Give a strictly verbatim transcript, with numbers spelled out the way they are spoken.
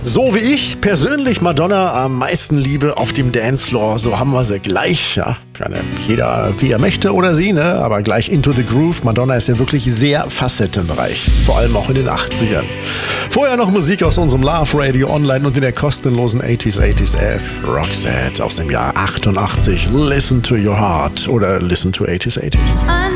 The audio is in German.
So wie ich persönlich Madonna am meisten liebe auf dem Dancefloor, so haben wir sie gleich, ja, kann ja jeder wie er möchte oder sie, ne, aber gleich into the groove. Madonna ist ja wirklich sehr facettenreich, vor allem auch in den achtzigern. Vorher noch Musik aus unserem Love Radio Online und in der kostenlosen achtziger achtziger App, Roxette aus dem Jahr achtundachtzig, Listen to Your Heart oder Listen to achtziger achtziger.